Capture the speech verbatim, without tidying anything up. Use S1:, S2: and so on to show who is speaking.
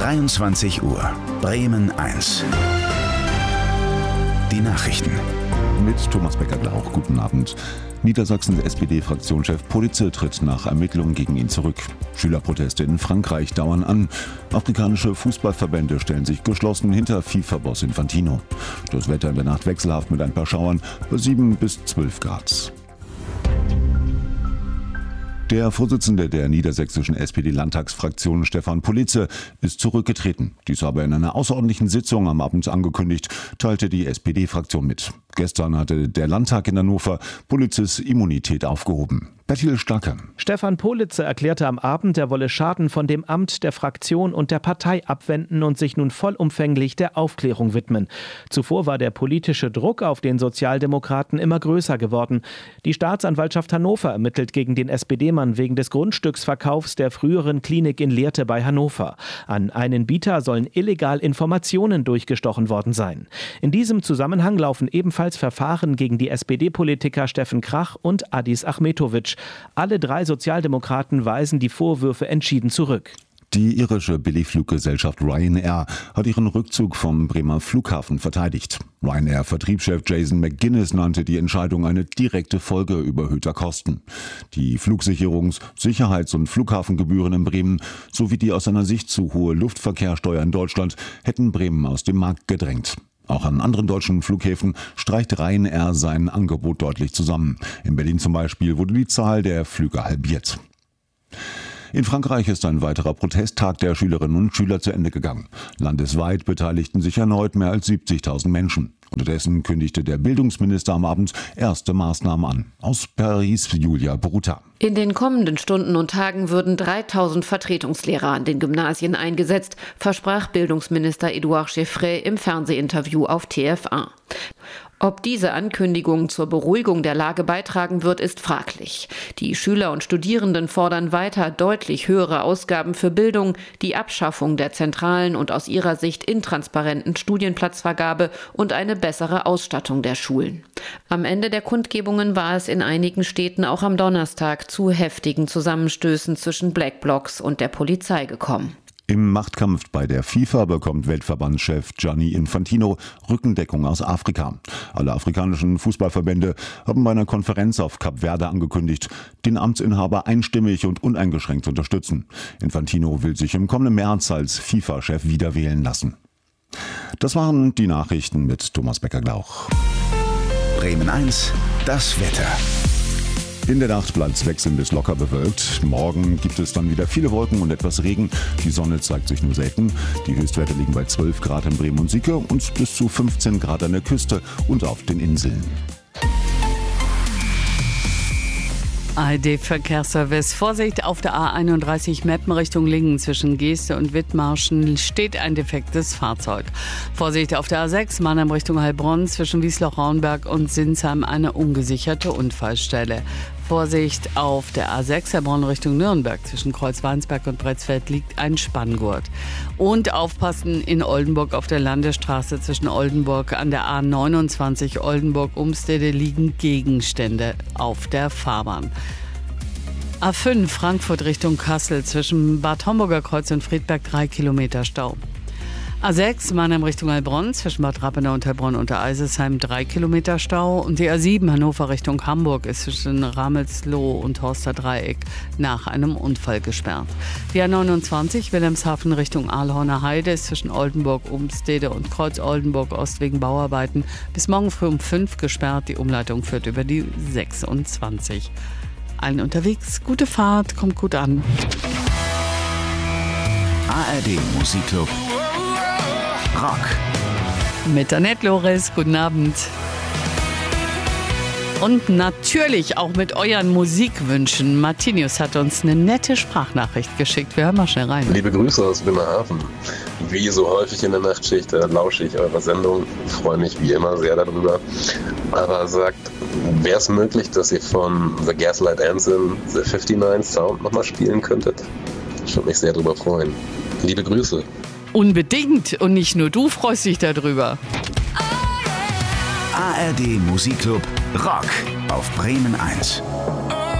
S1: dreiundzwanzig Uhr, Bremen eins. Die Nachrichten.
S2: Mit Thomas Becker-Glauch. Guten Abend. Niedersachsens S P D-Fraktionschef Politze tritt nach Ermittlungen gegen ihn zurück. Schülerproteste in Frankreich dauern an. Afrikanische Fußballverbände stellen sich geschlossen hinter FIFA-Boss Infantino. Das Wetter in der Nacht wechselhaft mit ein paar Schauern bei sieben bis zwölf Grad. Der Vorsitzende der niedersächsischen S P D-Landtagsfraktion, Stefan Politze, ist zurückgetreten. Dies aber in einer außerordentlichen Sitzung am Abend angekündigt, teilte die S P D-Fraktion mit. Gestern hatte der Landtag in Hannover Politzes Immunität aufgehoben. Bertil Starke.
S3: Stefan Politze erklärte am Abend, er wolle Schaden von dem Amt, der Fraktion und der Partei abwenden und sich nun vollumfänglich der Aufklärung widmen. Zuvor war der politische Druck auf den Sozialdemokraten immer größer geworden. Die Staatsanwaltschaft Hannover ermittelt gegen den S P D-Mann wegen des Grundstücksverkaufs der früheren Klinik in Lehrte bei Hannover. An einen Bieter sollen illegal Informationen durchgestochen worden sein. In diesem Zusammenhang laufen ebenfalls Verfahren gegen die S P D-Politiker Steffen Krach und Adis Ahmetovic. Alle drei Sozialdemokraten weisen die Vorwürfe entschieden zurück.
S2: Die irische Billigfluggesellschaft Ryanair hat ihren Rückzug vom Bremer Flughafen verteidigt. Ryanair-Vertriebschef Jason McGuinness nannte die Entscheidung eine direkte Folge überhöhter Kosten. Die Flugsicherungs-, Sicherheits- und Flughafengebühren in Bremen sowie die aus seiner Sicht zu hohe Luftverkehrssteuer in Deutschland hätten Bremen aus dem Markt gedrängt. Auch an anderen deutschen Flughäfen streicht Ryanair sein Angebot deutlich zusammen. In Berlin zum Beispiel wurde die Zahl der Flüge halbiert. In Frankreich ist ein weiterer Protesttag der Schülerinnen und Schüler zu Ende gegangen. Landesweit beteiligten sich erneut mehr als siebzigtausend Menschen. Unterdessen kündigte der Bildungsminister am Abend erste Maßnahmen an. Aus Paris, Julia Bruta.
S4: In den kommenden Stunden und Tagen würden dreitausend Vertretungslehrer an den Gymnasien eingesetzt, versprach Bildungsminister Edouard Geoffroy im Fernsehinterview auf T F eins. Ob diese Ankündigung zur Beruhigung der Lage beitragen wird, ist fraglich. Die Schüler und Studierenden fordern weiter deutlich höhere Ausgaben für Bildung, die Abschaffung der zentralen und aus ihrer Sicht intransparenten Studienplatzvergabe und eine bessere Ausstattung der Schulen. Am Ende der Kundgebungen war es in einigen Städten auch am Donnerstag zu heftigen Zusammenstößen zwischen Black Blocs und der Polizei gekommen.
S2: Im Machtkampf bei der FIFA bekommt Weltverbandschef Gianni Infantino Rückendeckung aus Afrika. Alle afrikanischen Fußballverbände haben bei einer Konferenz auf Kap Verde angekündigt, den Amtsinhaber einstimmig und uneingeschränkt zu unterstützen. Infantino will sich im kommenden März als FIFA-Chef wiederwählen lassen. Das waren die Nachrichten mit Thomas Becker-Glauch.
S1: Bremen eins, das Wetter.
S2: In der Nacht bleibt es wechselnd bis locker bewölkt. Morgen gibt es dann wieder viele Wolken und etwas Regen. Die Sonne zeigt sich nur selten. Die Höchstwerte liegen bei zwölf Grad in Bremen und Sieke und bis zu fünfzehn Grad an der Küste und auf den Inseln.
S5: A R D-Verkehrsservice. Vorsicht, auf der A einunddreißig Meppen Richtung Lingen zwischen Geeste und Wittmarschen steht ein defektes Fahrzeug. Vorsicht, auf der A sechs Mannheim Richtung Heilbronn zwischen Wiesloch-Rauenberg und Sinsheim eine ungesicherte Unfallstelle. Vorsicht, auf der A sechs Heilbronn Richtung Nürnberg zwischen Kreuzweinsberg und Bretzfeld liegt ein Spanngurt. Und aufpassen in Oldenburg auf der Landesstraße zwischen Oldenburg an der A neunundzwanzig Oldenburg-Umstede liegen Gegenstände auf der Fahrbahn. A fünf Frankfurt Richtung Kassel zwischen Bad Homburger Kreuz und Friedberg drei Kilometer Stau. A sechs Mannheim Richtung Heilbronn zwischen Bad Rappenau und Heilbronn unter Eisesheim drei Kilometer Stau. Und die A sieben Hannover Richtung Hamburg ist zwischen Ramelsloh und Horster Dreieck nach einem Unfall gesperrt. Die A neunundzwanzig Wilhelmshaven Richtung Ahlhorner Heide ist zwischen Oldenburg, Umstede und Kreuz Oldenburg Ost wegen Bauarbeiten bis morgen früh um fünf gesperrt. Die Umleitung führt über die sechsundzwanzig. Allen unterwegs, gute Fahrt, kommt gut an.
S1: A R D Musikclub Rock.
S5: Mit Annette Loris, guten Abend. Und natürlich auch mit euren Musikwünschen. Martinius hat uns eine nette Sprachnachricht geschickt. Wir hören mal schnell rein.
S6: Liebe Grüße aus Bremerhaven. Wie so häufig in der Nachtschicht äh, lausche ich eure Sendung. Ich freue mich wie immer sehr darüber. Aber sagt, wäre es möglich, dass ihr von The Gaslight Anthem The neunundfünfzig Sound nochmal spielen könntet? Ich würde mich sehr darüber freuen. Liebe Grüße.
S5: Unbedingt. Und nicht nur du freust dich darüber.
S1: A R D Musikclub Rock auf Bremen eins.